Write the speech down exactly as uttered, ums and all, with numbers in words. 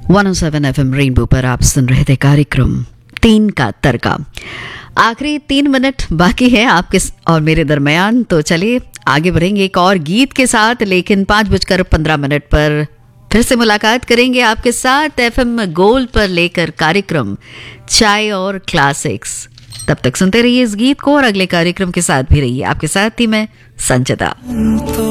One O seven F M rainbow पर आप सुन रहे थे कार्यक्रम तीन का तड़का। आखिरी तीन मिनट बाकी है आपके और मेरे दरमियान, तो चलिए आगे बढ़ेंगे एक और गीत के साथ। लेकिन पाँच बजकर पंद्रह मिनट पर फिर से मुलाकात करेंगे आपके साथ एफएम गोल्ड पर लेकर कार्यक्रम चाय और क्लासिक्स। तब तक सुनते रहिए इस गीत को और अगले कार्यक्रम के साथ भी रहिए। आपके साथ ही मैं संचिता।